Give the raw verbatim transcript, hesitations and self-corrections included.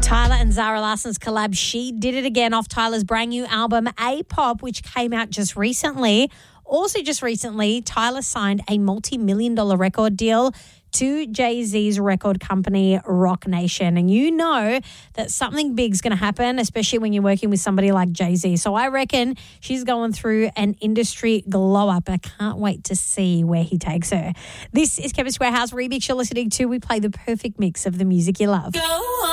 Tyler and Zara Larson's collab, She Did It Again, off Tyler's brand new album, A-Pop, which came out just recently. Also just recently, Tyler signed a multi-million dollar record deal to Jay-Z's record company, Rock Nation. And you know that something big's going to happen, especially when you're working with somebody like Jay-Z. So I reckon she's going through an industry glow-up. I can't wait to see where he takes her. This is Kevin Square House Remix you're listening to. We play the perfect mix of the music you love. Go